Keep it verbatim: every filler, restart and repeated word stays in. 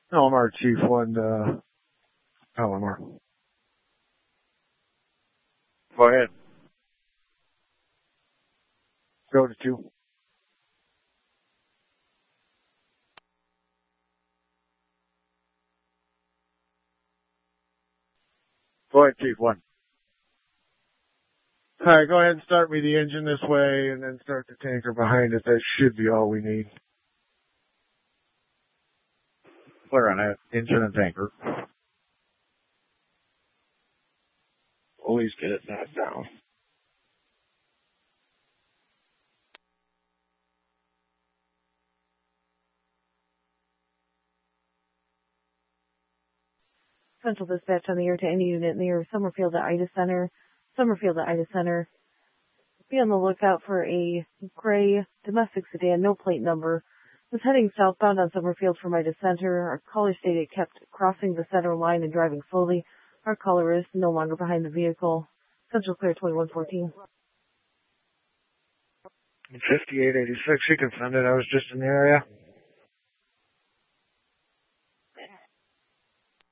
Palomar Chief one, uh, Palomar. Go ahead. Go to two. Go ahead, Chief one. Alright, go ahead and start me the engine this way and then start the tanker behind it. That should be all we need. Clear on that. Engine and tanker. Always get it knocked down. Central dispatch on the air to any unit near Summerfield at Ida Center. Summerfield at Ida Center. Be on the lookout for a gray domestic sedan, no plate number. Was heading southbound on Summerfield from Ida Center. Our caller stated it kept crossing the center line and driving slowly. Our caller is no longer behind the vehicle. Central clear twenty-one fourteen. fifty-eight eighty-six, you can send it. I was just in the area.